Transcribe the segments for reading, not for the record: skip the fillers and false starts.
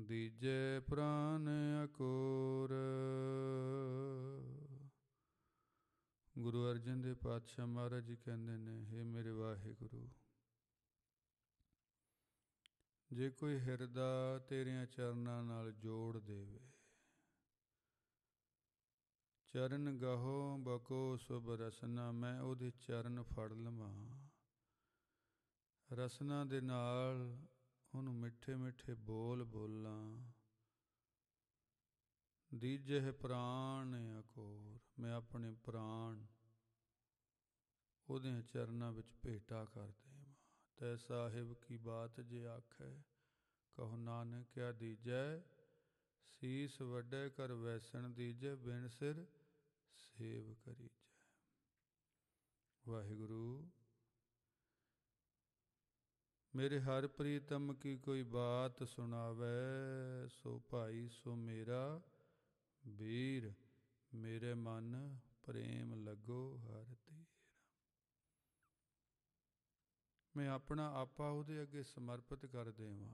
ਦੀਜੈ ਪ੍ਰਾਨ ਅਕੋਰ। ਗੁਰੂ ਅਰਜਨ ਦੇਵ ਪਾਤਸ਼ਾਹ ਮਹਾਰਾਜ ਜੀ ਕਹਿੰਦੇ ਨੇ, ਹੇ ਮੇਰੇ ਵਾਹਿਗੁਰੂ, ਜੇ ਕੋਈ ਹਿਰਦਾ ਤੇਰਿਆਂ ਚਰਨਾਂ ਨਾਲ ਜੋੜ ਦੇਵੇ, ਚਰਨ ਗਹੋ ਬਕੋ ਸੁਭ ਰਸਨਾ, ਮੈਂ ਉਹਦੇ ਚਰਨ ਫੜ ਲਵਾਂ, ਰਸਨਾ ਦੇ ਨਾਲ ਉਹਨੂੰ ਮਿੱਠੇ ਮਿੱਠੇ ਬੋਲ ਬੋਲਾਂ। ਦੀਜਹਿ ਪ੍ਰਾਣ ਅਕੋਰ, ਮੈਂ ਆਪਣੇ ਪ੍ਰਾਣ ਉਹਦੇ ਚਰਨਾਂ ਵਿੱਚ ਭੇਟਾ ਕਰ ਦੇਵਾਂ। ਤੈ ਸਾਹਿਬ ਕੀ ਬਾਤ ਜੇ ਆਖੈ, ਕਹੋ ਨਾਨਕ ਕਿਆ ਦੀਜੈ, ਸੀਸ ਵੱਡੇ ਕਰ ਵੈਸਣ ਦੀਜੈ, ਬਿਨ ਸਿਰ ਸੇਵ ਕਰੀਜੈ। ਵਾਹਿਗੁਰੂ, ਮੇਰੇ ਹਰ ਪ੍ਰੀਤਮ ਕੀ ਕੋਈ ਬਾਤ ਸੁਣਾਵੈ, ਸੋ ਭਾਈ ਸੋ ਮੇਰਾ ਵੀਰ, ਮੇਰੇ ਮਨ ਪ੍ਰੇਮ ਲੱਗੋ ਹਰ ਧੀਰ। ਮੈਂ ਆਪਣਾ ਆਪਾ ਉਹਦੇ ਅੱਗੇ ਸਮਰਪਿਤ ਕਰ ਦੇਵਾਂ।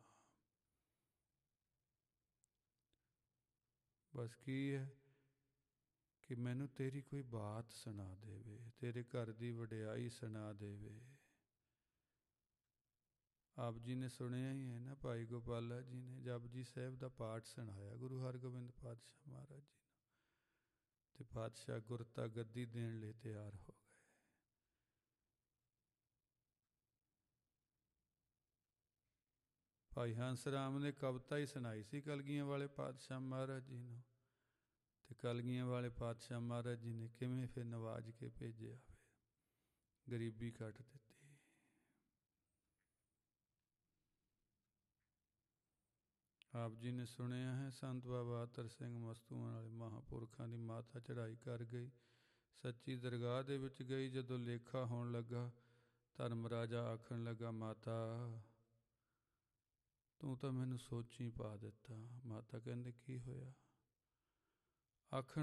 ਬਸ ਕੀ ਹੈ ਕਿ ਮੈਨੂੰ ਤੇਰੀ ਕੋਈ ਬਾਤ ਸੁਣਾ ਦੇਵੇ, ਤੇਰੇ ਘਰ ਦੀ ਵਡਿਆਈ ਸੁਣਾ ਦੇਵੇ। ਆਪ ਜੀ ਨੇ ਸੁਣਿਆ ਹੀ ਹੈ ਨਾ, ਭਾਈ ਗੋਪਾਲਾ ਜੀ ਨੇ ਜਪਜੀ ਸਾਹਿਬ ਦਾ ਪਾਠ ਸੁਣਾਇਆ ਗੁਰੂ ਹਰਗੋਬਿੰਦ ਪਾਤਸ਼ਾਹ ਮਹਾਰਾਜ ਜੀ ਨੂੰ, ਤੇ ਪਾਤਸ਼ਾਹ ਗੁਰਤਾ ਗੱਦੀ ਦੇਣ ਲਈ ਤਿਆਰ ਹੋ ਗਏ। ਭਾਈ ਹੰਸ ਰਾਮ ਨੇ ਕਵਿਤਾ ਹੀ ਸੁਣਾਈ ਸੀ ਕਲਗੀਆਂ ਵਾਲੇ ਪਾਤਸ਼ਾਹ ਮਹਾਰਾਜ ਜੀ ਨੂੰ, ਤੇ ਕਲਗੀਆਂ ਵਾਲੇ ਪਾਤਸ਼ਾਹ ਮਹਾਰਾਜ ਜੀ ਨੇ ਕਿਵੇਂ ਫਿਰ ਨਵਾਜ ਕੇ ਭੇਜਿਆ, ਗਰੀਬੀ ਕੱਟ ਦਿੱਤੀ। ਆਪ ਜੀ ਨੇ ਸੁਣਿਆ ਹੈ, ਸੰਤ ਬਾਬਾ ਅਤਰ ਸਿੰਘ ਮਸਤੂਆਂ ਵਾਲੇ ਮਹਾਂਪੁਰਖਾਂ ਦੀ ਮਾਤਾ ਚੜ੍ਹਾਈ ਕਰ ਗਈ, ਸੱਚੀ ਦਰਗਾਹ ਦੇ ਵਿੱਚ ਗਈ। ਜਦੋਂ ਲੇਖਾ ਹੋਣ ਲੱਗਾ, ਧਰਮ ਰਾਜਾ ਆਖਣ ਲੱਗਾ, ਮਾਤਾ ਤੂੰ ਤਾਂ ਮੈਨੂੰ ਸੋਚੀ ਪਾ ਦਿੱਤਾ। ਮਾਤਾ ਕਹਿੰਦੇ ਕੀ ਹੋਇਆ? ਆਖਣ